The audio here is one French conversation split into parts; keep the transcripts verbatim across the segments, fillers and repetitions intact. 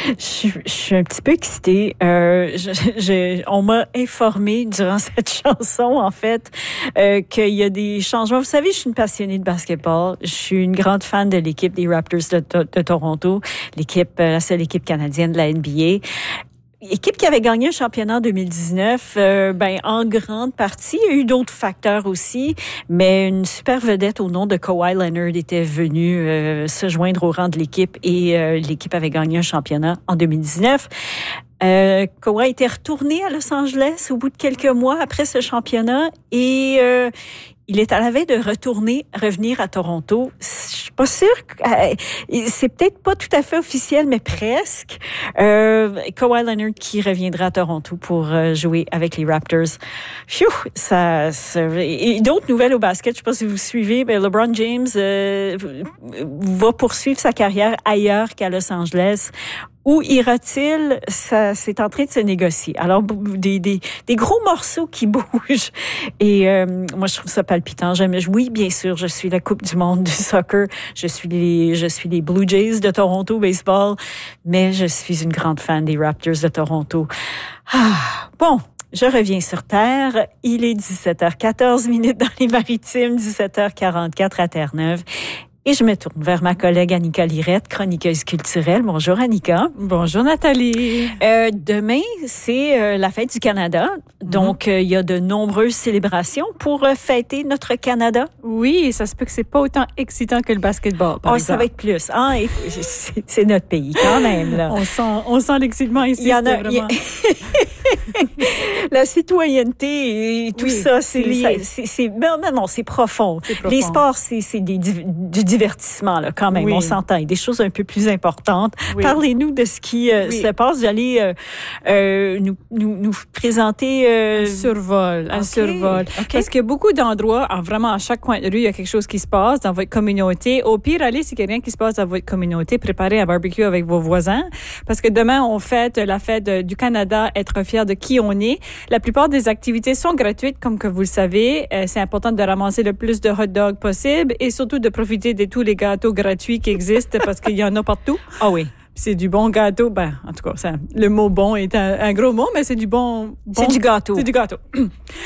Je, je suis un petit peu excitée. Euh, je, je, on m'a informé durant cette chanson, en fait, euh, qu'il y a des changements. Vous savez, je suis une passionnée de basketball. Je suis une grande fan de l'équipe des Raptors de, de, de Toronto, l'équipe, la seule équipe canadienne de la N B A. Équipe qui avait gagné un championnat en deux mille dix-neuf, euh, ben en grande partie. Il y a eu d'autres facteurs aussi, mais une super vedette au nom de Kawhi Leonard était venue euh, se joindre au rang de l'équipe et euh, l'équipe avait gagné un championnat en deux mille dix-neuf. Euh, Kawhi était retourné à Los Angeles au bout de quelques mois après ce championnat et euh, il est à la veille de retourner, revenir à Toronto. Je suis pas sûre, que, euh, c'est peut-être pas tout à fait officiel, mais presque. Euh, Kawhi Leonard qui reviendra à Toronto pour euh, jouer avec les Raptors. Phew, ça, ça et d'autres nouvelles au basket. Je sais pas si vous suivez, mais LeBron James euh, va poursuivre sa carrière ailleurs qu'à Los Angeles. Où ira-t-il? Ça, c'est en train de se négocier. Alors, des, des, des gros morceaux qui bougent. Et euh, moi, je trouve ça palpitant. J'aime, oui, bien sûr, je suis la Coupe du monde du soccer. Je suis les, je suis les Blue Jays de Toronto baseball. Mais je suis une grande fan des Raptors de Toronto. Ah, bon. Je reviens sur Terre. Il est dix-sept heures quatorze minutes dans les Maritimes, dix-sept heures quarante-quatre à Terre-Neuve. Et je me tourne vers ma collègue Annika Lirette, chroniqueuse culturelle. Bonjour Annika. Bonjour Nathalie. Euh, demain, c'est euh, la fête du Canada. Donc, il mm-hmm. euh, y a de nombreuses célébrations pour euh, fêter notre Canada. Oui, ça se peut que c'est pas autant excitant que le basketball, par oh, exemple. Ça va être plus. Hein? Et c'est, c'est notre pays quand même. Là. On sent, on sent l'excitement ici. Il y en a, vraiment... La citoyenneté et tout oui, ça, c'est, c'est, ça, c'est, c'est ben, non, c'est profond. c'est profond. Les sports, c'est, c'est des, du divertissement, là, quand même. Oui. On s'entend. Il y a des choses un peu plus importantes. Oui. Parlez-nous de ce qui euh, oui. se passe. Vous allez euh, euh, nous, nous, nous présenter... Euh... Un survol. Un okay. survol. Okay. Parce que beaucoup d'endroits, vraiment à chaque coin de rue, il y a quelque chose qui se passe dans votre communauté. Au pire, allez, s'il y a rien qui se passe dans votre communauté, préparez un barbecue avec vos voisins. Parce que demain, on fête la fête du Canada, être fier de qui on est. La plupart des activités sont gratuites, comme que vous le savez. Euh, c'est important de ramasser le plus de hot dogs possible et surtout de profiter de tous les gâteaux gratuits qui existent parce qu'il y en a partout. Ah oh oui. C'est du bon gâteau. Ben, en tout cas, ça, le mot bon est un, un gros mot, mais c'est du bon, bon. C'est du gâteau. C'est du gâteau. euh,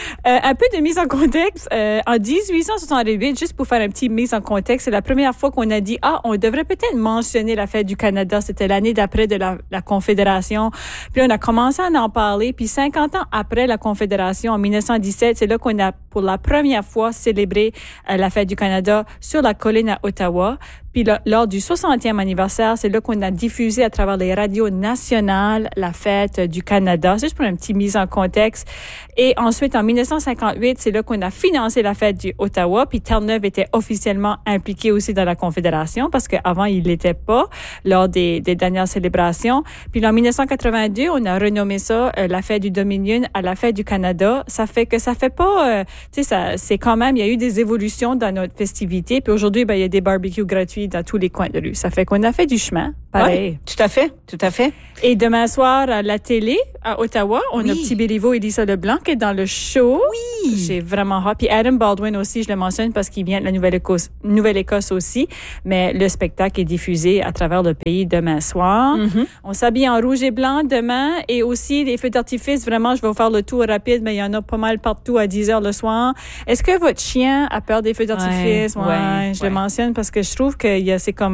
un peu de mise en contexte. Euh, en dix-huit cent soixante-huit, juste pour faire un petit mise en contexte, c'est la première fois qu'on a dit, ah, on devrait peut-être mentionner la fête du Canada. C'était l'année d'après de la, la Confédération. Puis on a commencé à en parler. Puis cinquante ans après la Confédération, en dix-neuf cent dix-sept, c'est là qu'on a, pour la première fois, célébré euh, la fête du Canada sur la colline à Ottawa. Puis là, lors du soixantième anniversaire, c'est là qu'on a diffusé à travers les radios nationales la fête du Canada. C'est juste pour une petite mise en contexte. Et ensuite, en dix-neuf cent cinquante-huit, c'est là qu'on a financé la fête du Ottawa. Puis Terre-Neuve était officiellement impliqué aussi dans la Confédération parce qu'avant, il l'était pas lors des, des dernières célébrations. Puis en dix-neuf cent quatre-vingt-deux, on a renommé ça euh, la fête du Dominion à la fête du Canada. Ça fait que ça fait pas, euh, tu sais, ça, c'est quand même, il y a eu des évolutions dans notre festivité. Puis aujourd'hui, ben, il y a des barbecues gratuits dans tous les coins de rue. Ça fait qu'on a fait du chemin. Pareil. Oui, tout à fait, tout à fait. Et demain soir, à la télé, à Ottawa, on oui. a Petit Béliveau et Lisa Leblanc qui est dans le show. Oui. J'ai vraiment hâte. Puis Adam Baldwin aussi, je le mentionne parce qu'il vient de la Nouvelle-Écosse, Nouvelle-Écosse aussi. Mais le spectacle est diffusé à travers le pays demain soir. Mm-hmm. On s'habille en rouge et blanc demain. Et aussi, les feux d'artifice, vraiment, je vais vous faire le tour rapide, mais il y en a pas mal partout à dix heures le soir. Est-ce que votre chien a peur des feux d'artifice? Ouais, ouais, ouais je ouais. le mentionne parce que je trouve que y a, c'est comme